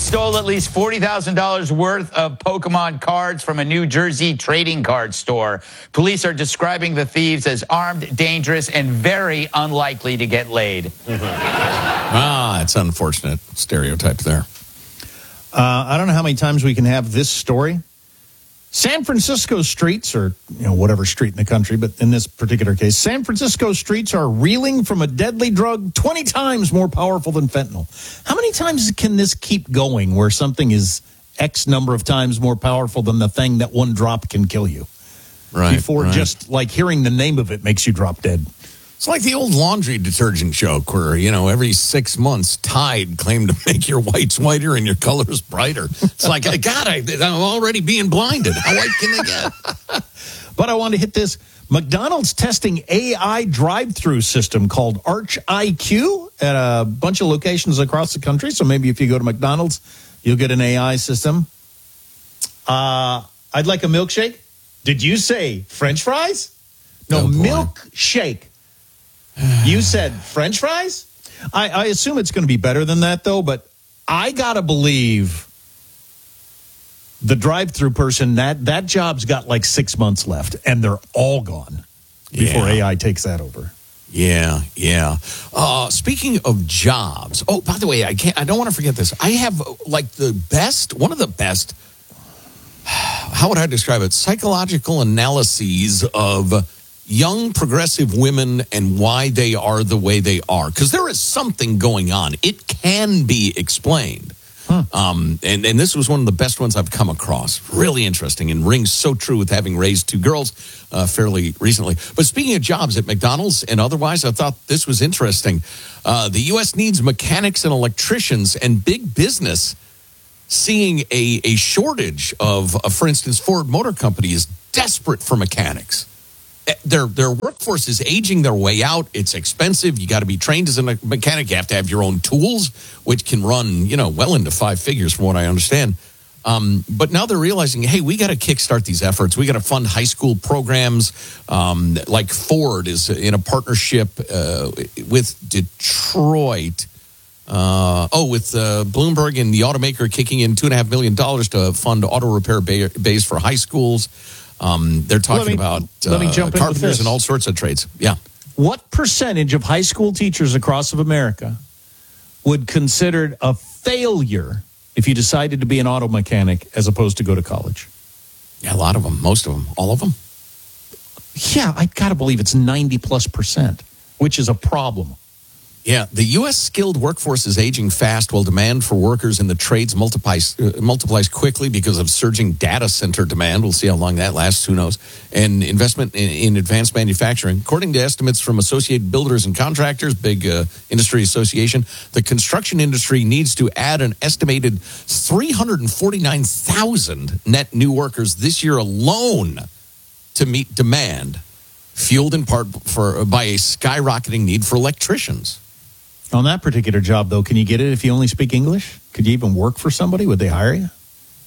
stole at least $40,000 worth of Pokemon cards from a New Jersey trading card store. Police are describing the thieves as armed, dangerous, and very unlikely to get laid. It's unfortunate stereotype there. I don't know how many times we can have this story. San Francisco streets, or whatever street in the country, but in this particular case, San Francisco streets are reeling from a deadly drug 20 times more powerful than fentanyl. How many times can this keep going where something is X number of times more powerful than the thing that one drop can kill you? Right. Before just like hearing the name of it makes you drop dead. It's like the old laundry detergent joke where, every 6 months, Tide claimed to make your whites whiter and your colors brighter. It's like, God, I'm already being blinded. How white can they get? But I want to hit this. McDonald's testing AI drive-through system called Arch IQ at a bunch of locations across the country. So maybe if you go to McDonald's, you'll get an AI system. I'd like a milkshake. Did you say French fries? No, milkshake. You said French fries? I assume it's going to be better than that, though, but I got to believe the drive-through person, that job's got like 6 months left, and they're all gone before AI takes that over. Yeah. Speaking of jobs, by the way, I don't want to forget this. I have one of the best, how would I describe it? Psychological analyses of young progressive women and why they are the way they are. Because there is something going on. It can be explained. And this was one of the best ones I've come across. Really interesting and rings so true with having raised two girls fairly recently. But speaking of jobs at McDonald's and otherwise, I thought this was interesting. The U.S. needs mechanics and electricians, and big business seeing a shortage of, for instance, Ford Motor Company is desperate for mechanics. Their workforce is aging their way out. It's expensive. You got to be trained as a mechanic. You have to have your own tools, which can run, well into 5 figures from what I understand. But now they're realizing, hey, we got to kickstart these efforts. We got to fund high school programs. Like Ford is in a partnership with Detroit. With Bloomberg and the automaker kicking in $2.5 million to fund auto repair bays for high schools. They're talking about carpenters and all sorts of trades. Yeah. What percentage of high school teachers across of America would consider a failure if you decided to be an auto mechanic as opposed to go to college? Yeah, a lot of them. Most of them. All of them. Yeah, I got to believe it's 90+%, which is a problem. Yeah, the U.S. skilled workforce is aging fast while demand for workers in the trades multiplies quickly because of surging data center demand. We'll see how long that lasts, who knows, and investment in advanced manufacturing. According to estimates from Associated Builders and Contractors, big industry association, the construction industry needs to add an estimated 349,000 net new workers this year alone to meet demand, fueled in part by a skyrocketing need for electricians. On that particular job, though, can you get it if you only speak English? Could you even work for somebody? Would they hire you?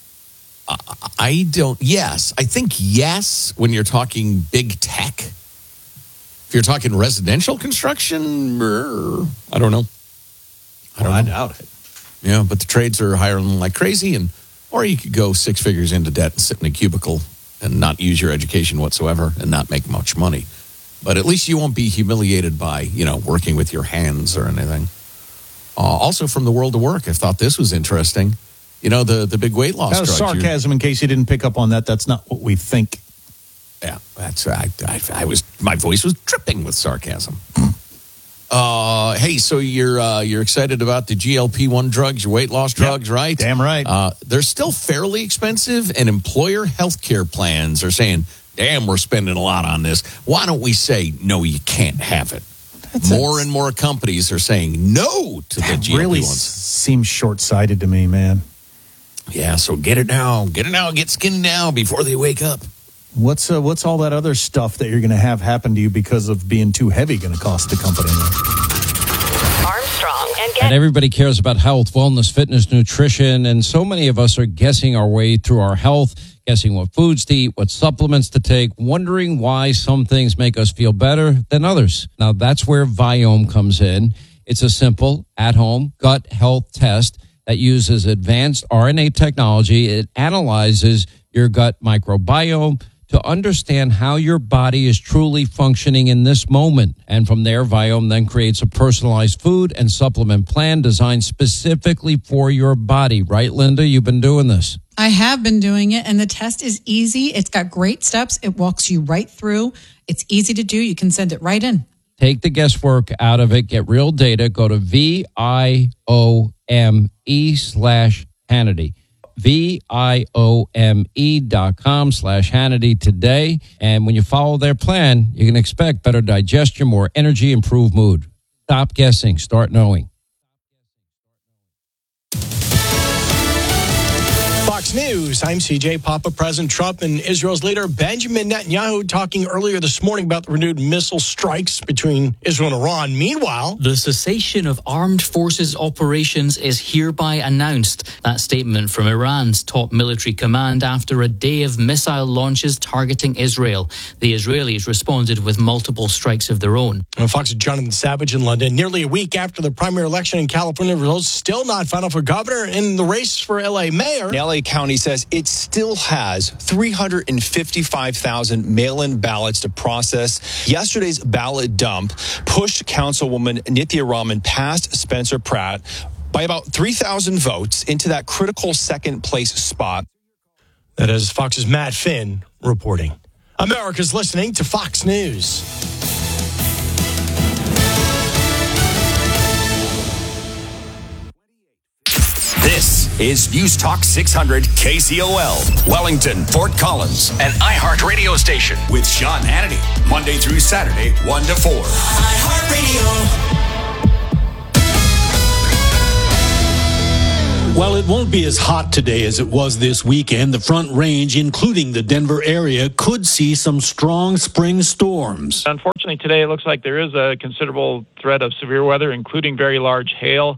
I don't. Yes. I think yes when you're talking big tech. If you're talking residential construction, I don't know. I doubt it. Yeah, but the trades are hiring like crazy, or you could go 6 figures into debt and sit in a cubicle and not use your education whatsoever and not make much money. But at least you won't be humiliated by, working with your hands or anything. Also from the world of work, I thought this was interesting. The big weight loss drugs. That was sarcasm in case you didn't pick up on that. That's not what we think. Yeah, my voice was dripping with sarcasm. Hey, so you're excited about the GLP-1 drugs, your weight loss drugs, right? Damn right. They're still fairly expensive, and employer health care plans are saying, damn, we're spending a lot on this. Why don't we say, no, you can't have it? More and more companies are saying no to the GLP-1s. That really seems short-sighted to me, man. Yeah, so get it now. Get skinny now before they wake up. What's all that other stuff that you're going to have happen to you because of being too heavy going to cost the company? Armstrong And everybody cares about health, wellness, fitness, nutrition, and so many of us are guessing our way through our health, guessing what foods to eat, what supplements to take, wondering why some things make us feel better than others. Now, that's where Viome comes in. It's a simple, at-home gut health test that uses advanced RNA technology. It analyzes your gut microbiome to understand how your body is truly functioning in this moment. And from there, Viome then creates a personalized food and supplement plan designed specifically for your body. Right, Linda? You've been doing this. I have been doing it, and the test is easy. It's got great steps. It walks you right through. It's easy to do. You can send it right in. Take the guesswork out of it. Get real data. Go to VIOME/Hannity. VIOME.com/Hannity today. And when you follow their plan, you can expect better digestion, more energy, improved mood. Stop guessing. Start knowing. Fox News, I'm CJ. Papa President Trump and Israel's leader Benjamin Netanyahu talking earlier this morning about the renewed missile strikes between Israel and Iran. Meanwhile, the cessation of armed forces operations is hereby announced. That statement from Iran's top military command after a day of missile launches targeting Israel. The Israelis responded with multiple strikes of their own. Fox's Jonathan Savage in London. Nearly a week after the primary election in California, results still not final for governor. In the race for LA mayor, LA County says it still has 355,000 mail-in ballots to process. Yesterday's ballot dump pushed Councilwoman Nithya Raman past Spencer Pratt by about 3,000 votes into that critical second place spot. That is Fox's Matt Finn reporting. America's listening to Fox News. This is News Talk 600 KCOL, Wellington, Fort Collins, an iHeart radio station with Sean Hannity, Monday through Saturday, 1 to 4. iHeartRadio. While it won't be as hot today as it was this weekend, the Front Range, including the Denver area, could see some strong spring storms. Unfortunately, today it looks like there is a considerable threat of severe weather, including very large hail.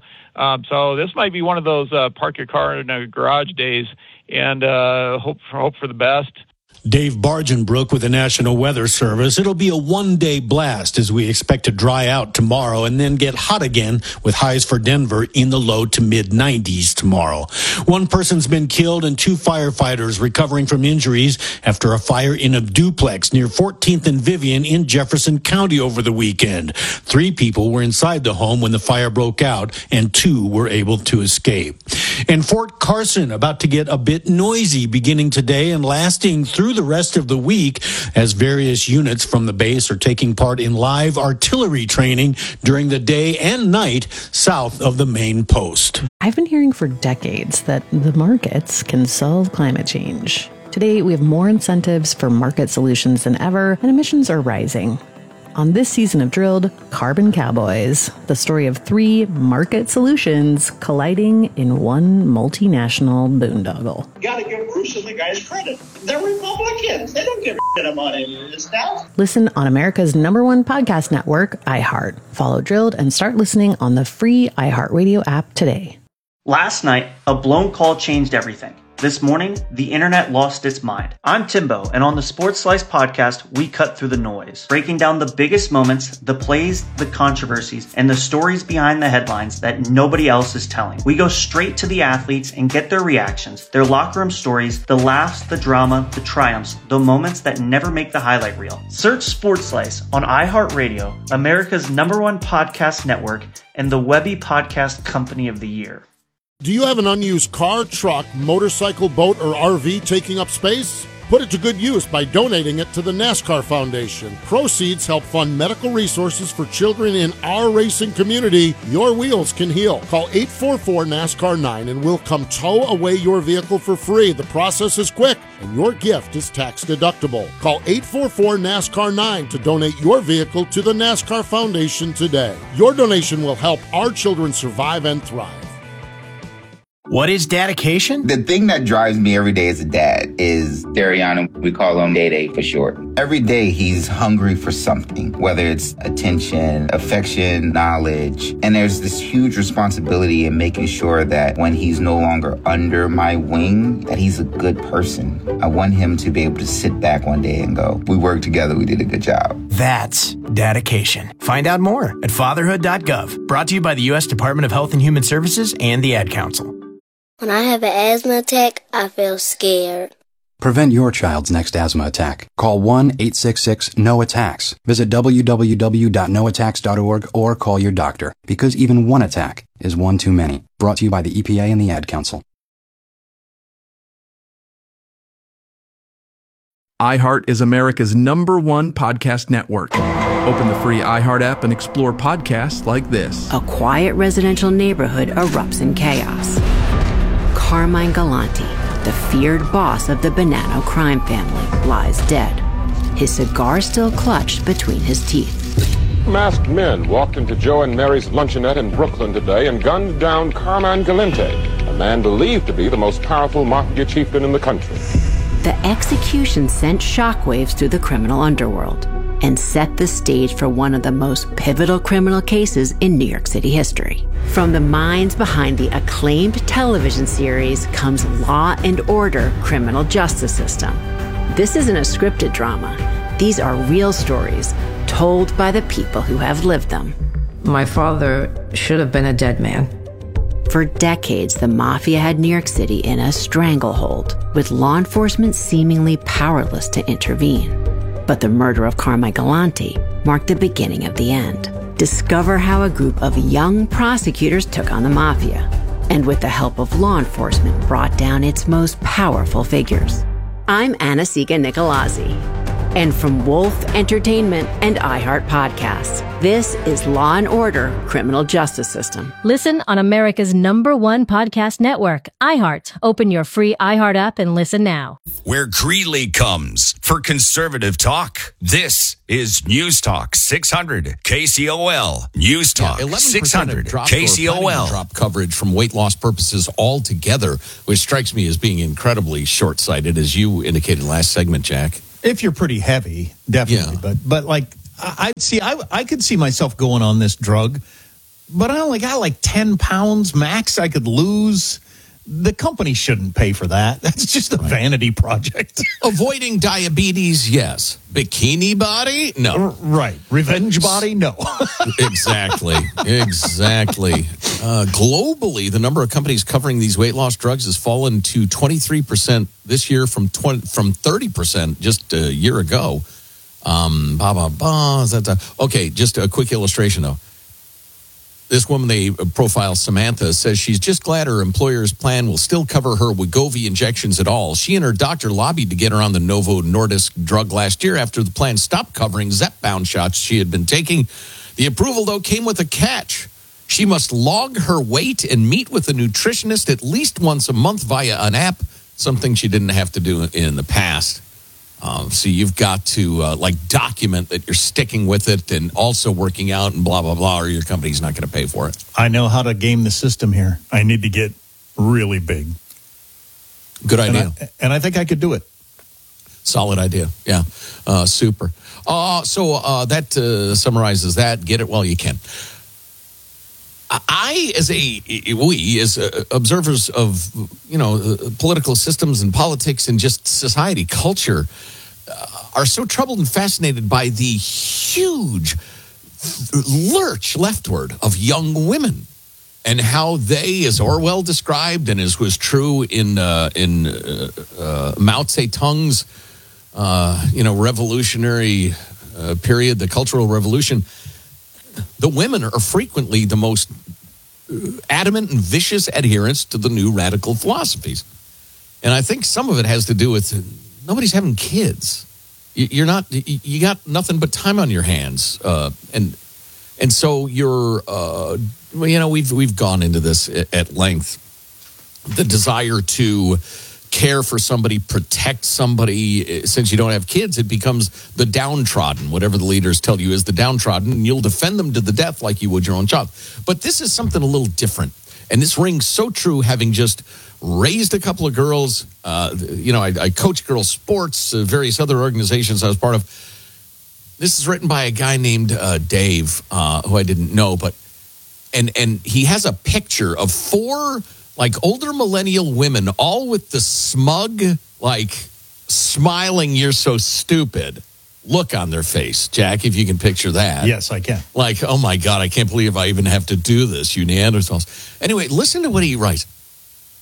So this might be one of those park your car in a garage days and hope for the best. Dave Bargenbrook with the National Weather Service. It'll be a one-day blast as we expect to dry out tomorrow and then get hot again with highs for Denver in the low to mid-90s tomorrow. One person's been killed and 2 firefighters recovering from injuries after a fire in a duplex near 14th and Vivian in Jefferson County over the weekend. 3 people were inside the home when the fire broke out and 2 were able to escape. And Fort Carson about to get a bit noisy beginning today and lasting through the rest of the week as various units from the base are taking part in live artillery training during the day and night south of the main post. I've been hearing for decades that the markets can solve climate change. Today, we have more incentives for market solutions than ever, and emissions are rising. On this season of Drilled, Carbon Cowboys, the story of 3 market solutions colliding in one multinational boondoggle. You gotta give Bruce and the guys credit. They're Republicans. They don't give a shit about any of this stuff. Listen on America's #1 podcast network, iHeart. Follow Drilled and start listening on the free iHeartRadio app today. Last night, a blown call changed everything. This morning, the internet lost its mind. I'm Timbo, and on the Sports Slice podcast, we cut through the noise, breaking down the biggest moments, the plays, the controversies, and the stories behind the headlines that nobody else is telling. We go straight to the athletes and get their reactions, their locker room stories, the laughs, the drama, the triumphs, the moments that never make the highlight reel. Search Sports Slice on iHeartRadio, America's #1 podcast network, and the Webby Podcast Company of the Year. Do you have an unused car, truck, motorcycle, boat, or RV taking up space? Put it to good use by donating it to the NASCAR Foundation. Proceeds help fund medical resources for children in our racing community. Your wheels can heal. Call 844-NASCAR-9 and we'll come tow away your vehicle for free. The process is quick and your gift is tax deductible. Call 844-NASCAR-9 to donate your vehicle to the NASCAR Foundation today. Your donation will help our children survive and thrive. What is dedication? The thing that drives me every day as a dad is Dariana. We call him Day for short. Every day he's hungry for something, whether it's attention, affection, knowledge. And there's this huge responsibility in making sure that when he's no longer under my wing, that he's a good person. I want him to be able to sit back one day and go, we worked together, we did a good job. That's dedication. Find out more at fatherhood.gov. Brought to you by the U.S. Department of Health and Human Services and the Ad Council. When I have an asthma attack, I feel scared. Prevent your child's next asthma attack. Call 1-866-NO-ATTACKS. Visit www.noattacks.org or call your doctor, because even one attack is one too many. Brought to you by the EPA and the Ad Council. iHeart is America's #1 podcast network. Open the free iHeart app and explore podcasts like this. A quiet residential neighborhood erupts in chaos. Carmine Galante, the feared boss of the Bonanno crime family, lies dead, his cigar still clutched between his teeth. Masked men walked into Joe and Mary's luncheonette in Brooklyn today and gunned down Carmine Galante, a man believed to be the most powerful mafia chieftain in the country. The execution sent shockwaves through the criminal underworld and set the stage for one of the most pivotal criminal cases in New York City history. From the minds behind the acclaimed television series comes Law and Order: Criminal Justice System. This isn't a scripted drama. These are real stories told by the people who have lived them. My father should have been a dead man. For decades, the mafia had New York City in a stranglehold, with law enforcement seemingly powerless to intervene. But the murder of Carmine Galante marked the beginning of the end. Discover how a group of young prosecutors took on the mafia, and with the help of law enforcement, brought down its most powerful figures. I'm Anna-Sigga Nicolazzi, and from Wolf Entertainment and iHeart Podcasts, this is Law and Order: Criminal Justice System. Listen on America's #1 podcast network, iHeart. Open your free iHeart app and listen now. Where Greeley comes for conservative talk. This is News Talk 600 KCOL. News Talk 600 KCOL. Drop coverage from weight loss purposes altogether, which strikes me as being incredibly short-sighted, as you indicated last segment, Jack. If you're pretty heavy, definitely. Yeah. But like, I could see myself going on this drug, but I only got like 10 pounds max I could lose. The company shouldn't pay for that. That's just a vanity project. Avoiding diabetes, yes. Bikini body? No. Right. Revenge body? No. Exactly. Globally, the number of companies covering these weight loss drugs has fallen to 23% this year from 30% just a year ago. Okay, just a quick illustration, though. This woman they profile, Samantha, says she's just glad her employer's plan will still cover her Wegovy injections at all. She and her doctor lobbied to get her on the Novo Nordisk drug last year after the plan stopped covering Zepbound shots she had been taking. The approval, though, came with a catch. She must log her weight and meet with a nutritionist at least once a month via an app, something she didn't have to do in the past. So you've got to document that you're sticking with it and also working out and blah, blah, blah, or your company's not going to pay for it. I know how to game the system here. I need to get really big. Good idea. And I think I could do it. Solid idea. Yeah. Super. So that summarizes that. Get it while you can. As observers of, political systems and politics and just society, culture, are so troubled and fascinated by the huge lurch leftward of young women and how they, as Orwell described and as was true in Mao Zedong's, revolutionary period, the Cultural Revolution, the women are frequently the most adamant and vicious adherents to the new radical philosophies. And I think some of it has to do with nobody's having kids. You got nothing but time on your hands. And so we've gone into this at length. The desire to care for somebody, protect somebody. Since you don't have kids, it becomes the downtrodden. Whatever the leaders tell you is the downtrodden, and you'll defend them to the death like you would your own child. But this is something a little different. And this rings so true, having just raised a couple of girls. I coach girls' sports, various other organizations I was part of. This is written by a guy named Dave, who I didn't know, but and he has a picture of 4 older millennial women, all with the smug, smiling, "You're so stupid" look on their face. Jack, if you can picture that. Yes, I can. Oh my God, I can't believe I even have to do this, you Neanderthals. Anyway, listen to what he writes.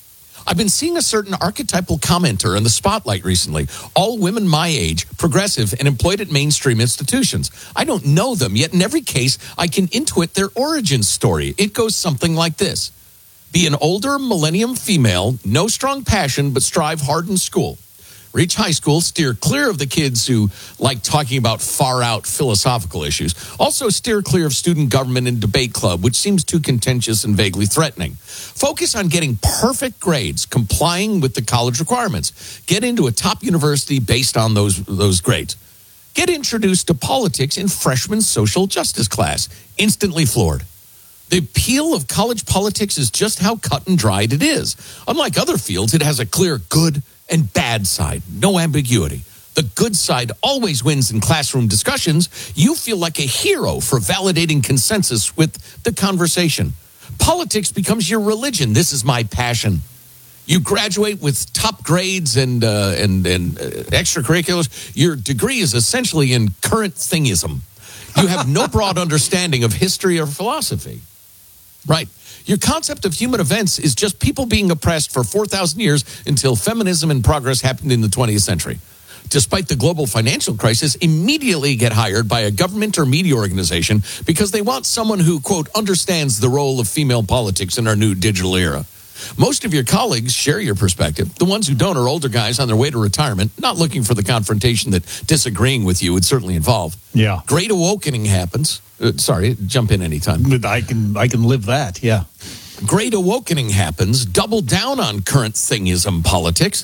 I've been seeing a certain archetypal commenter in the spotlight recently. All women my age, progressive, and employed at mainstream institutions. I don't know them, yet in every case, I can intuit their origin story. It goes something like this. Be an older millennium female, no strong passion, but strive hard in school. Reach high school, steer clear of the kids who like talking about far-out philosophical issues. Also steer clear of student government and debate club, which seems too contentious and vaguely threatening. Focus on getting perfect grades, complying with the college requirements. Get into a top university based on those grades. Get introduced to politics in freshman social justice class. Instantly floored. The appeal of college politics is just how cut and dried it is. Unlike other fields, it has a clear good and bad side, no ambiguity. The good side always wins in classroom discussions. You feel like a hero for validating consensus with the conversation. Politics becomes your religion. This is my passion. You graduate with top grades and extracurriculars. Your degree is essentially in current thingism. You have no broad understanding of history or philosophy. Right. Your concept of human events is just people being oppressed for 4,000 years until feminism and progress happened in the 20th century. Despite the global financial crisis, immediately get hired by a government or media organization because they want someone who, quote, understands the role of female politics in our new digital era. Most of your colleagues share your perspective. The ones who don't are older guys on their way to retirement, not looking for the confrontation that disagreeing with you would certainly involve. Yeah. Great awakening happens. Sorry, jump in anytime. I can live that, yeah. Great awakening happens. Double down on current thingism politics.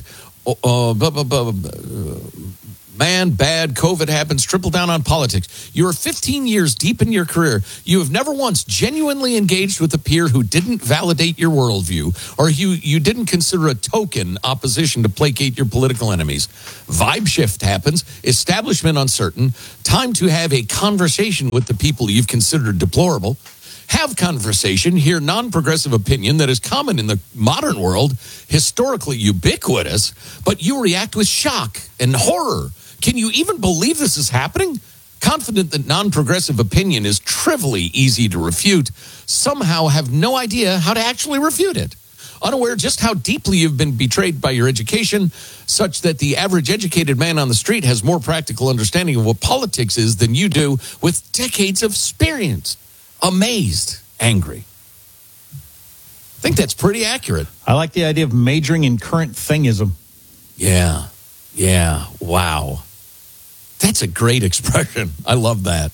Man, bad, COVID happens, triple down on politics. You're 15 years deep in your career. You have never once genuinely engaged with a peer who didn't validate your worldview, or you didn't consider a token opposition to placate your political enemies. Vibe shift happens, establishment uncertain, time to have a conversation with the people you've considered deplorable. Have conversation, hear non-progressive opinion that is common in the modern world, historically ubiquitous, but you react with shock and horror. Can you even believe this is happening? Confident that non-progressive opinion is trivially easy to refute, somehow have no idea how to actually refute it. Unaware just how deeply you've been betrayed by your education, such that the average educated man on the street has more practical understanding of what politics is than you do with decades of experience. Amazed, angry. I think that's pretty accurate. I like the idea of majoring in current thingism. Yeah, wow. That's a great expression. I love that.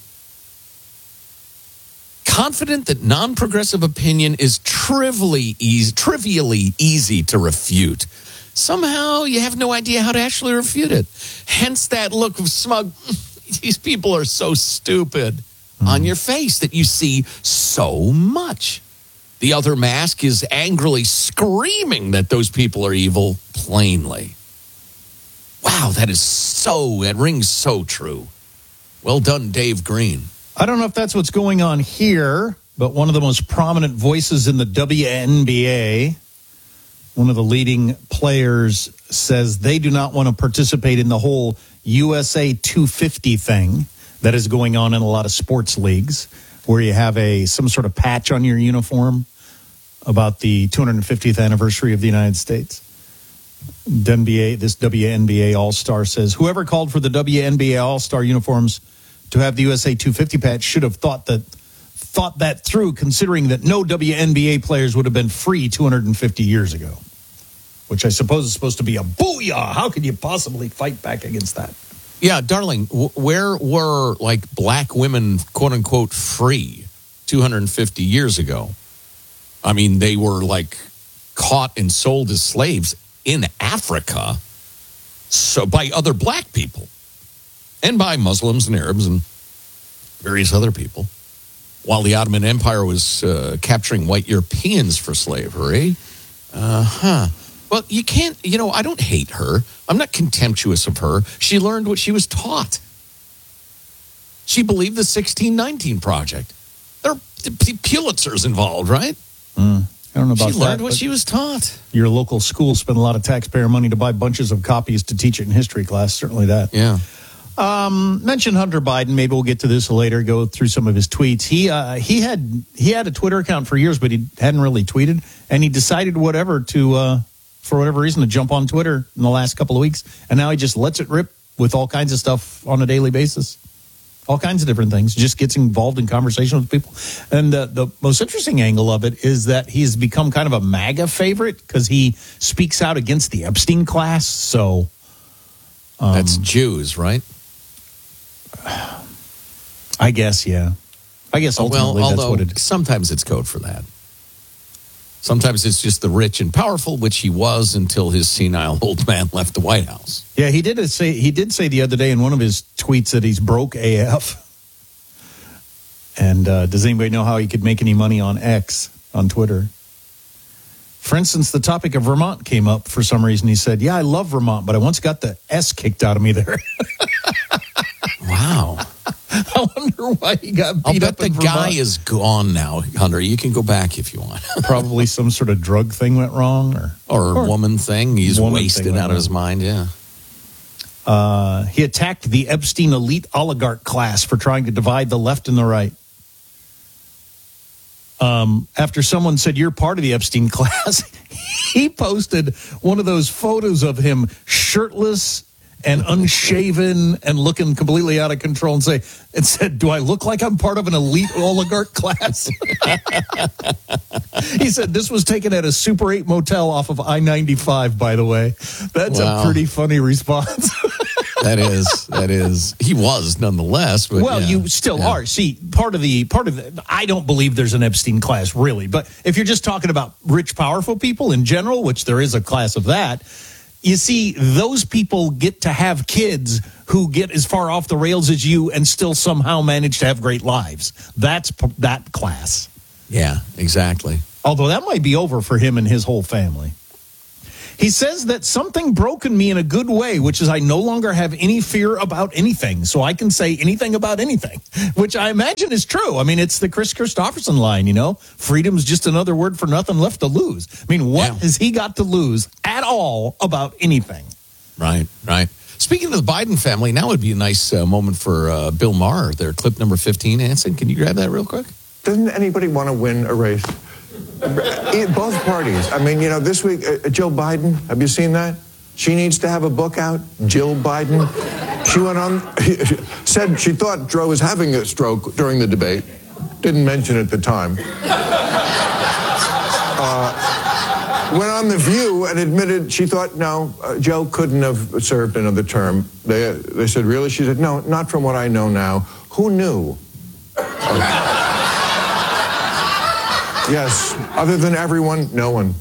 Confident that non-progressive opinion is trivially easy to refute. Somehow you have no idea how to actually refute it. Hence that look of smug, these people are so stupid, on your face that you see so much. The other mask is angrily screaming that those people are evil plainly. Wow, that rings so true. Well done, Dave Green. I don't know if that's what's going on here, but one of the most prominent voices in the WNBA, one of the leading players, says they do not want to participate in the whole USA 250 thing that is going on in a lot of sports leagues, where you have some sort of patch on your uniform about the 250th anniversary of the United States. This WNBA All-Star says, whoever called for the WNBA All-Star uniforms to have the USA 250 patch should have thought that through, considering that no WNBA players would have been free 250 years ago, which I suppose is supposed to be a booyah. How could you possibly fight back against that? Yeah, darling, where were, black women, quote-unquote, free 250 years ago? I mean, they were, caught and sold as slaves in Africa, so by other black people, and by Muslims and Arabs and various other people, while the Ottoman Empire was capturing white Europeans for slavery. Well, you can't, I don't hate her. I'm not contemptuous of her. She learned what she was taught. She believed the 1619 Project. There are Pulitzers involved, right? I don't know about that. She learned what she was taught. Your local school spent a lot of taxpayer money to buy bunches of copies to teach it in history class. Certainly that. Yeah. Mention Hunter Biden. Maybe we'll get to this later. Go through some of his tweets. He had a Twitter account for years, but he hadn't really tweeted, and he decided to for whatever reason, to jump on Twitter in the last couple of weeks. And now he just lets it rip with all kinds of stuff on a daily basis. All kinds of different things. Just gets involved in conversation with people. And the most interesting angle of it is that he's become kind of a MAGA favorite because he speaks out against the Epstein class. So that's Jews, right? I guess, yeah. I guess ultimately that's what it is. Sometimes it's code for that. Sometimes it's just the rich and powerful, which he was until his senile old man left the White House. Yeah, he did say the other day in one of his tweets that he's broke AF. And does anybody know how he could make any money on X, on Twitter? For instance, the topic of Vermont came up for some reason. He said, yeah, I love Vermont, but I once got the S kicked out of me there. Wow. I wonder why he got beat up in Vermont. The guy is gone now, Hunter. You can go back if you want. Probably some sort of drug thing went wrong. Or a woman thing. He's wasted out of his mind, yeah. He attacked the Epstein elite oligarch class for trying to divide the left and the right. After someone said, you're part of the Epstein class, he posted one of those photos of him shirtless and unshaven and looking completely out of control and said, do I look like I'm part of an elite oligarch class? He said this was taken at a Super 8 motel off of I-95, by the way. That's a pretty funny response. That is. He was nonetheless. But well, you still are. See, part of the, I don't believe there's an Epstein class really, but if you're just talking about rich, powerful people in general, which there is a class of that, you see, those people get to have kids who get as far off the rails as you and still somehow manage to have great lives. That's that class. Yeah, exactly. Although that might be over for him and his whole family. He says that something broke in me in a good way, which is I no longer have any fear about anything. So I can say anything about anything, which I imagine is true. I mean, it's the Chris Christopherson line, you know, freedom's just another word for nothing left to lose. I mean, what has he got to lose at all about anything? Right. Speaking of the Biden family, now would be a nice moment for Bill Maher, their clip number 15. Anson, can you grab that real quick? Doesn't anybody want to win a race? Both parties. I mean, you know, this week, Jill Biden, have you seen that? She needs to have a book out, Jill Biden. She went on, said she thought Joe was having a stroke during the debate. Didn't mention it at the time. Went on The View and admitted she thought, no, Joe couldn't have served another term. They said, really? She said, no, not from what I know now. Who knew? Yes, other than everyone, no one.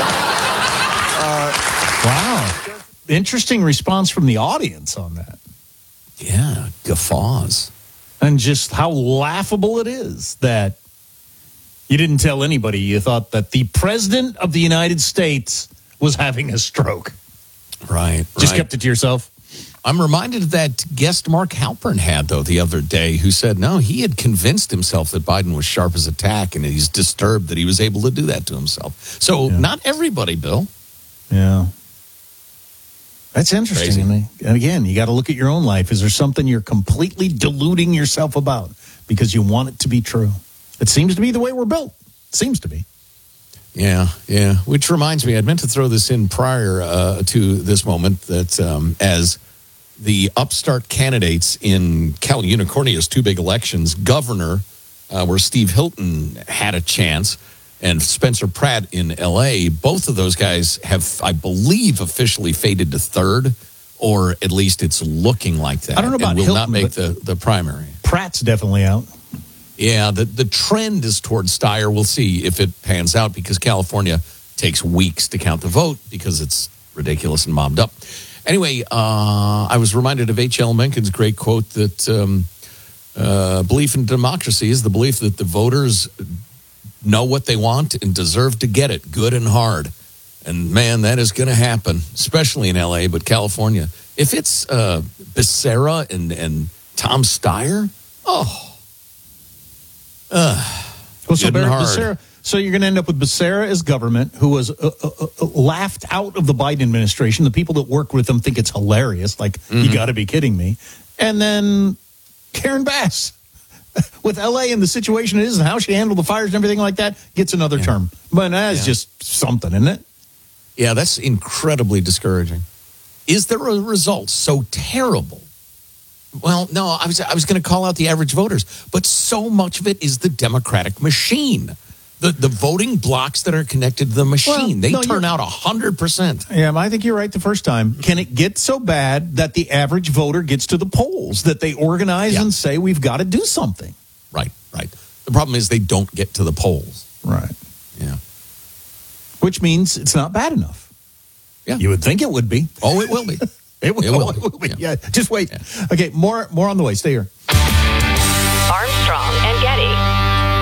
Wow. Interesting response from the audience on that. Yeah, guffaws. And just how laughable it is that you didn't tell anybody you thought that the president of the United States was having a stroke. Right. Just kept it to yourself. I'm reminded of that guest Mark Halpern had, though, the other day, who said, no, he had convinced himself that Biden was sharp as a tack, and he's disturbed that he was able to do that to himself. So not everybody, Bill. Yeah. That's interesting to me. And again, you got to look at your own life. Is there something you're completely deluding yourself about because you want it to be true? It seems to be the way we're built. It seems to be. Yeah. Which reminds me, I'd meant to throw this in prior to this moment, that as the upstart candidates in Cal Unicornia's two big elections, governor, where Steve Hilton had a chance, and Spencer Pratt in L.A., both of those guys have, I believe, officially faded to third, or at least it's looking like that. I don't know about and will Hilton, not make the primary. Pratt's definitely out. Yeah, the trend is towards Steyer. We'll see if it pans out, because California takes weeks to count the vote because it's ridiculous and mobbed up. Anyway, I was reminded of H.L. Mencken's great quote that belief in democracy is the belief that the voters know what they want and deserve to get it, good and hard. And, man, that is going to happen, especially in L.A., but California. If it's Becerra and Tom Steyer, Becerra. So you're going to end up with Becerra as government, who was laughed out of the Biden administration. The people that work with him think it's hilarious. Like, you got to be kidding me. And then Karen Bass, with L.A. and the situation it is and how she handled the fires and everything like that, gets another term. But that's just something, isn't it? Yeah, that's incredibly discouraging. Is there a result so terrible? Well, no, I was going to call out the average voters, but so much of it is the Democratic machine. The voting blocks that are connected to the machine, they turn out 100%. Yeah, I think you're right the first time. Can it get so bad that the average voter gets to the polls, that they organize and say, we've got to do something? Right. The problem is they don't get to the polls. Right. Yeah. Which means it's not bad enough. Yeah. You would think it would be. Oh, it will be. It will be. Yeah. Just wait. Yeah. Okay, more on the way. Stay here. Armstrong and Getty.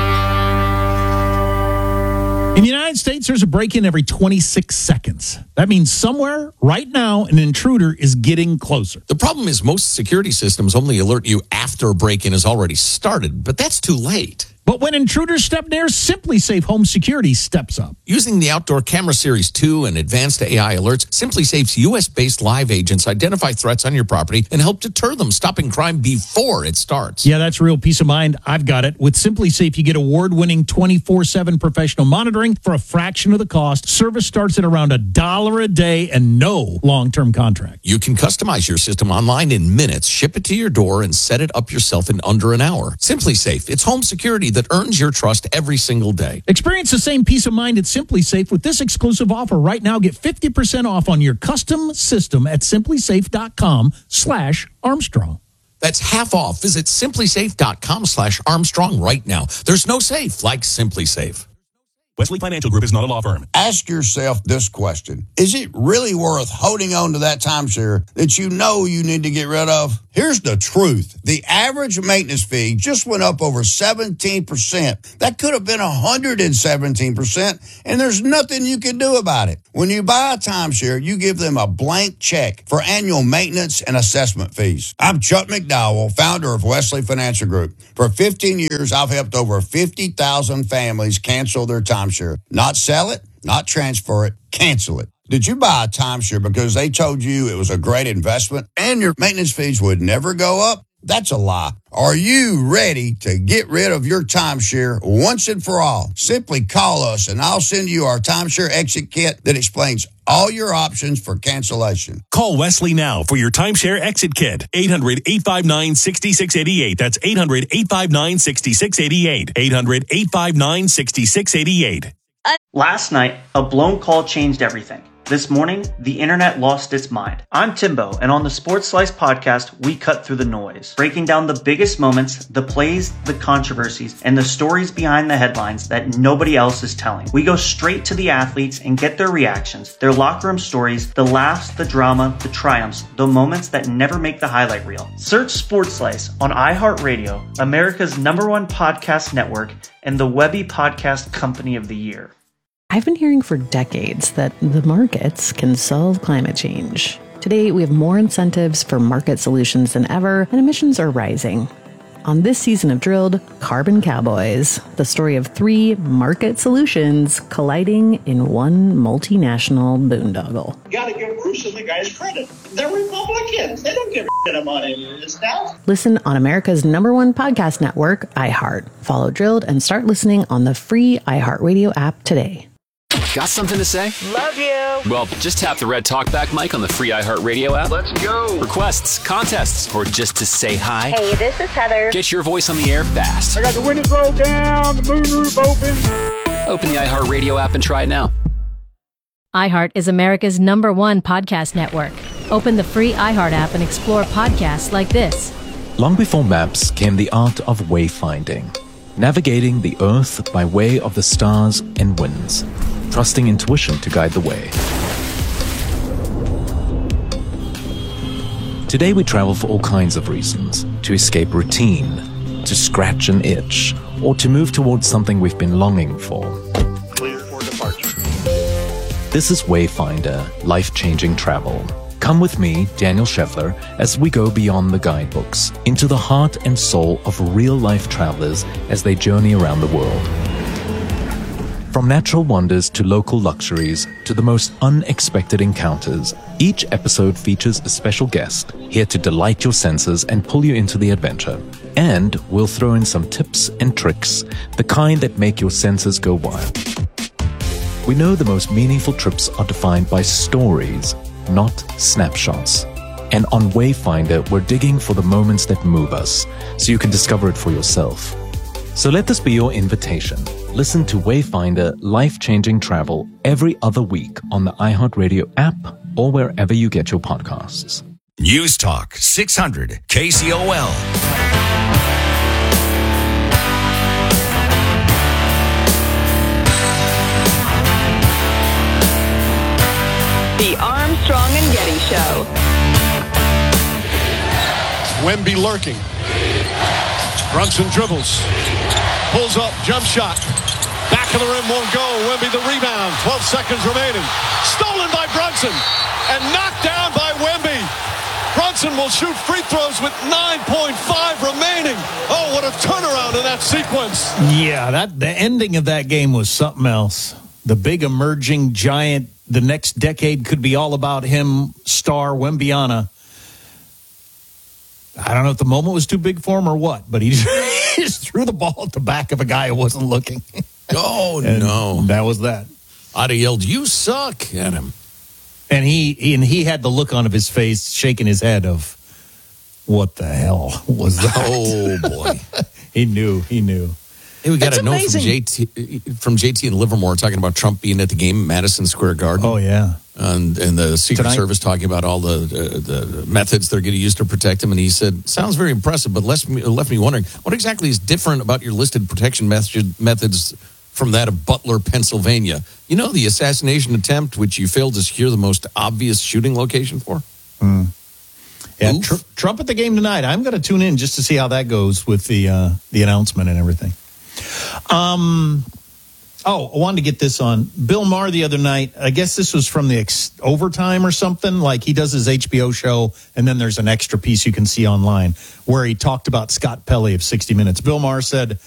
In the United States, there's a break-in every 26 seconds. That means somewhere, right now, an intruder is getting closer. The problem is most security systems only alert you after a break-in has already started, but that's too late. But when intruders step near, SimpliSafe Home Security steps up. Using the Outdoor Camera Series 2 and advanced AI alerts, SimpliSafe's U.S.-based live agents identify threats on your property and help deter them, stopping crime before it starts. Yeah, that's real peace of mind. I've got it. With SimpliSafe, you get award-winning 24/7 professional monitoring for a fraction of the cost. Service starts at around $1 a day and no long-term contract. You can customize your system online in minutes, ship it to your door, and set it up yourself in under an hour. SimpliSafe, it's home security that earns your trust every single day. Experience the same peace of mind at SimpliSafe with this exclusive offer. Right now, get 50% off on your custom system at simplisafe.com/Armstrong. That's half off. Visit simplisafe.com/Armstrong right now. There's no safe like SimpliSafe. Wesley Financial Group is not a law firm. Ask yourself this question. Is it really worth holding on to that timeshare that you know you need to get rid of? Here's the truth. The average maintenance fee just went up over 17%. That could have been 117%, and there's nothing you can do about it. When you buy a timeshare, you give them a blank check for annual maintenance and assessment fees. I'm Chuck McDowell, founder of Wesley Financial Group. For 15 years, I've helped over 50,000 families cancel their timeshare. Not sell it, not transfer it, cancel it. Did you buy a timeshare because they told you it was a great investment and your maintenance fees would never go up? That's a lie. Are you ready to get rid of your timeshare once and for all? Simply call us and I'll send you our timeshare exit kit that explains all your options for cancellation. Call Wesley now for your timeshare exit kit. 800-859-6688. That's 800-859-6688. 800-859-6688. Last night, a blown call changed everything. This morning, the internet lost its mind. I'm Timbo, and on the Sports Slice podcast, we cut through the noise, breaking down the biggest moments, the plays, the controversies, and the stories behind the headlines that nobody else is telling. We go straight to the athletes and get their reactions, their locker room stories, the laughs, the drama, the triumphs, the moments that never make the highlight reel. Search Sports Slice on iHeartRadio, America's #1 podcast network, and the Webby Podcast Company of the Year. I've been hearing for decades that the markets can solve climate change. Today, we have more incentives for market solutions than ever, and emissions are rising. On this season of Drilled, Carbon Cowboys, the story of 3 market solutions colliding in one multinational boondoggle. You gotta give Bruce and the guys credit. They're Republicans. They don't give a shit about any of this stuff. Listen on America's #1 podcast network, iHeart. Follow Drilled and start listening on the free iHeartRadio app today. Got something to say? Love you. Well, just tap the red talkback mic on the free iHeartRadio app. Let's go. Requests, contests, or just to say hi. Hey, this is Heather. Get your voice on the air fast. I got the windows rolled down, the moonroof open. Open the iHeartRadio app and try it now. iHeart is America's #1 podcast network. Open the free iHeart app and explore podcasts like this. Long before maps came the art of wayfinding, navigating the earth by way of the stars and winds, trusting intuition to guide the way. Today we travel for all kinds of reasons: to escape routine, to scratch an itch, or to move towards something we've been longing for. Clear for departure. This is Wayfinder, life-changing travel. Come with me, Daniel Scheffler, as we go beyond the guidebooks, into the heart and soul of real-life travelers as they journey around the world. From natural wonders to local luxuries to the most unexpected encounters, each episode features a special guest here to delight your senses and pull you into the adventure. And we'll throw in some tips and tricks, the kind that make your senses go wild. We know the most meaningful trips are defined by stories, not snapshots. And on Wayfinder, we're digging for the moments that move us, so you can discover it for yourself. So let this be your invitation. Listen to Wayfinder Life-Changing Travel every other week on the iHeartRadio app or wherever you get your podcasts. News Talk 600 KCOL. The Armstrong and Getty Show. Wemby lurking. Brunson dribbles. Pulls up, jump shot. Back of the rim, won't go. Wemby the rebound. 12 seconds remaining. Stolen by Brunson and knocked down by Wemby. Brunson will shoot free throws with 9.5 remaining. Oh, what a turnaround in that sequence. Yeah, the ending of that game was something else. The big emerging giant, the next decade could be all about him, star Wembyana. I don't know if the moment was too big for him or what, but he just threw the ball at the back of a guy who wasn't looking. Oh, and no. That was that. I'd have yelled, "You suck," at him. And he had the look on his face, shaking his head of, what the hell was that? Oh, boy. He knew. Hey, we got That's a note amazing. from JT in Livermore talking about Trump being at the game at Madison Square Garden. Oh, yeah. And the Secret Tonight? Service talking about all the methods they're going to use to protect him. And he said, sounds very impressive, but left me wondering, what exactly is different about your listed protection methods from that of Butler, Pennsylvania? You know, the assassination attempt, which you failed to secure the most obvious shooting location for? Yeah, Trump at the game tonight. I'm going to tune in just to see how that goes with the announcement and everything. I wanted to get this on. Bill Maher the other night, I guess this was from the overtime or something. Like he does his HBO show, and then there's an extra piece you can see online where he talked about Scott Pelley of 60 Minutes. Bill Maher said,